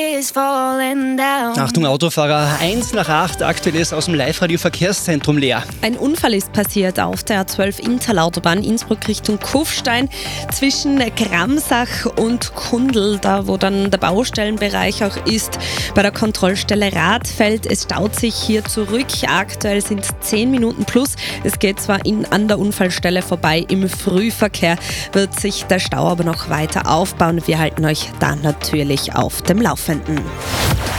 Achtung Autofahrer, 1 nach 8, aktuell ist aus dem Live-Radio-Verkehrszentrum leer. Ein Unfall ist passiert auf der A12 Inntalautobahn Innsbruck Richtung Kufstein zwischen Gramsach und Kundl, da wo dann der Baustellenbereich auch ist, bei der Kontrollstelle Radfeld. Es staut sich hier zurück, aktuell sind 10 Minuten plus. Es geht zwar an der Unfallstelle vorbei, im Frühverkehr wird sich der Stau aber noch weiter aufbauen. Wir halten euch da natürlich auf dem Laufenden.